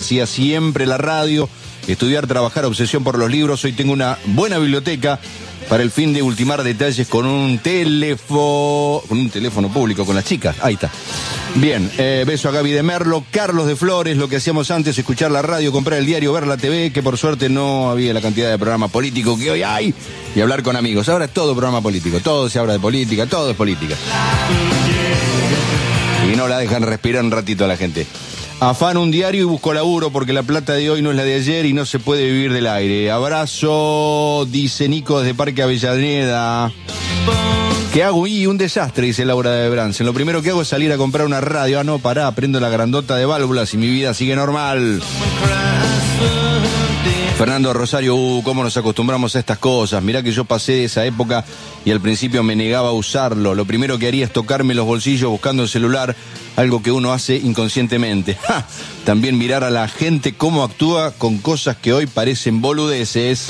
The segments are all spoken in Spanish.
hacía siempre la radio, estudiar, trabajar, obsesión por los libros. Hoy tengo una buena biblioteca para el fin de ultimar detalles con un teléfono público, con las chicas. Ahí está. Bien, beso a Gaby de Merlo, Carlos de Flores, lo que hacíamos antes, escuchar la radio, comprar el diario, ver la TV, que por suerte no había la cantidad de programas políticos que hoy hay, y hablar con amigos. Ahora es todo programa político, todo se habla de política, todo es política. Y no la dejan respirar un ratito a la gente. Afano un diario y busco laburo porque la plata de hoy no es la de ayer y no se puede vivir del aire. Abrazo, dice Nico desde Parque Avellaneda. ¿Qué hago? Y un desastre, dice Laura de Brance. Lo primero que hago es salir a comprar una radio. Ah, no, pará, prendo la grandota de válvulas y mi vida sigue normal. Fernando Rosario, cómo nos acostumbramos a estas cosas. Mirá que yo pasé de esa época y al principio me negaba a usarlo. Lo primero que haría es tocarme los bolsillos buscando el celular, algo que uno hace inconscientemente. ¡Ja! También mirar a la gente cómo actúa con cosas que hoy parecen boludeces.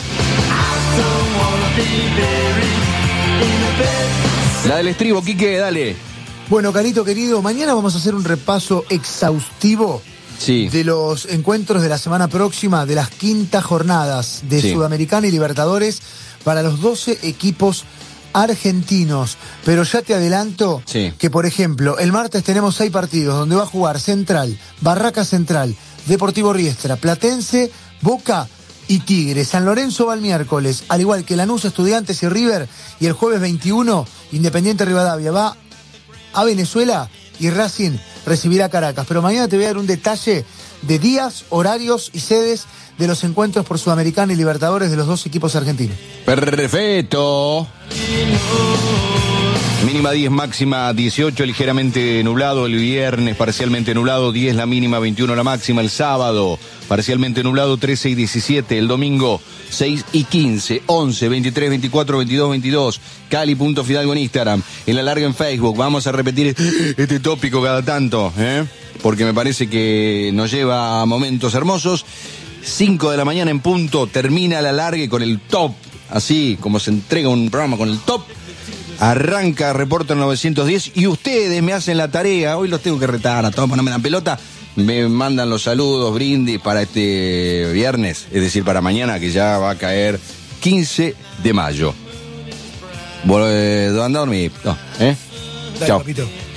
La del estribo, Quique, dale. Bueno, Carito querido, mañana vamos a hacer un repaso exhaustivo de los encuentros de la semana próxima, de las quintas jornadas de Sudamericana y Libertadores para los 12 equipos argentinos. Pero ya te adelanto que, por ejemplo, el martes tenemos 6 partidos donde va a jugar Central, Barraca Central, Deportivo Riestra, Platense, Boca y Tigre. San Lorenzo va el miércoles, al igual que Lanús, Estudiantes y River. Y el jueves 21, Independiente Rivadavia va a Venezuela y Racing recibirá Caracas. Pero mañana te voy a dar un detalle de días, horarios y sedes de los encuentros por Sudamericana y Libertadores de los 2 equipos argentinos. Perfecto. Mínima 10, máxima 18, ligeramente nublado. El viernes parcialmente nublado, 10 la mínima, 21 la máxima. El sábado parcialmente nublado, 13 y 17. El domingo 6 y 15, 11, 23, 24, 22, 22. Cali.Fidalgo en Instagram. En la larga en Facebook. Vamos a repetir este tópico cada tanto, porque me parece que nos lleva a momentos hermosos. 5 de la mañana en punto, termina la largue con el top, así como se entrega un programa con el top. Arranca Reporter 910 y ustedes me hacen la tarea. Hoy los tengo que retar a todos, no me dan pelota. Me mandan los saludos, brindis para este viernes, es decir, para mañana, que ya va a caer 15 de mayo. ¿Anda a dormir? No, Dale, chao. papito.